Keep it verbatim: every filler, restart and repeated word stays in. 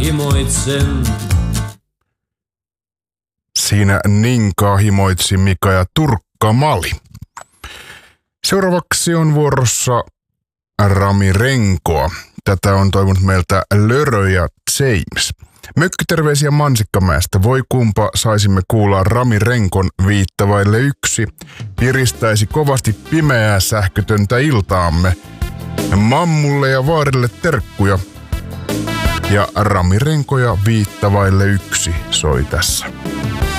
himoitsen. Siinä Ninkaa himoitsi Mika ja Turkka-Mali. Seuraavaksi on vuorossa Rami Renkoa. Tätä on toivonut meiltä Lörö ja James. Mökkyterveisiä Mansikkamäestä. Voi kumpa saisimme kuulla Rami Renkon viittavaille yksi. Piristäisi kovasti pimeää sähkötöntä iltaamme. Mammulle ja vaarille terkkuja. Ja Rami Renko ja viittavaille yksi soi tässä.